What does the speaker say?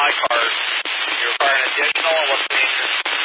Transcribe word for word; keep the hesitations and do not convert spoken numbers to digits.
my cars. You require an additional, and what's the interest?